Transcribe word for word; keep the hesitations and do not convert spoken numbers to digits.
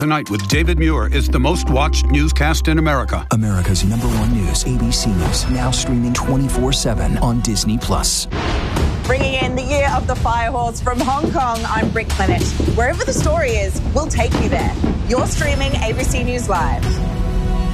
Tonight with David Muir is the most watched newscast in America. America's number one news, A B C News, now streaming twenty-four seven on Disney Plus. Bringing in the year of the Firehorse from Hong Kong, I'm Britt Clennett. Wherever the story is, we'll take you there. You're streaming A B C News Live.